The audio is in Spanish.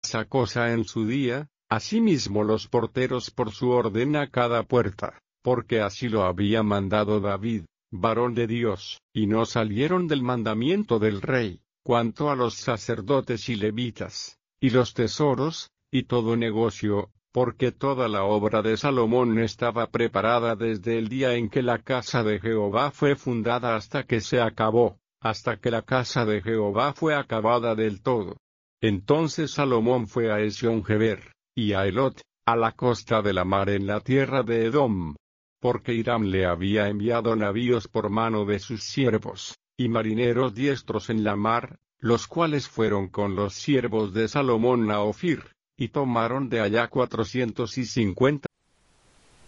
esa cosa en su día, asimismo los porteros por su orden a cada puerta, porque así lo había mandado David, varón de Dios, y no salieron del mandamiento del rey, cuanto a los sacerdotes y levitas, y los tesoros, y todo negocio, porque toda la obra de Salomón estaba preparada desde el día en que la casa de Jehová fue fundada hasta que se acabó, hasta que la casa de Jehová fue acabada del todo. Entonces Salomón fue a Esión-Geber, y a Elot, a la costa de la mar en la tierra de Edom, porque Hiram le había enviado navíos por mano de sus siervos, y marineros diestros en la mar, los cuales fueron con los siervos de Salomón a Ofir, y tomaron de allá 450